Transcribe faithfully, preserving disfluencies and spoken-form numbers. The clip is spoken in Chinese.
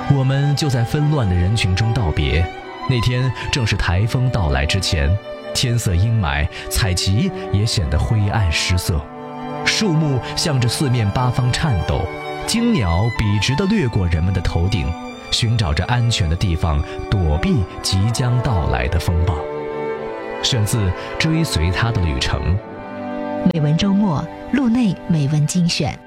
我们就在纷乱的人群中道别。那天正是台风到来之前，天色阴霾，采集也显得灰暗失色，树木向着四面八方颤抖，惊鸟笔直地掠过人们的头顶，寻找着安全的地方躲避即将到来的风暴。选自《追随他的旅程》。 美文周末，路内美文精选。